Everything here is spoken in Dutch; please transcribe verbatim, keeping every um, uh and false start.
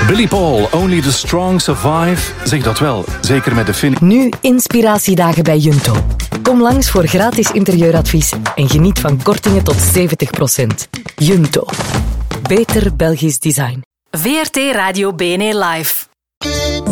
Billy Paul, Only the Strong Survive. Zeg dat wel, zeker met de fin... Nu inspiratiedagen bij Junto. Kom langs voor gratis interieuradvies en geniet van kortingen tot zeventig procent. Junto. Beter Belgisch design. V R T Radio B N E Live.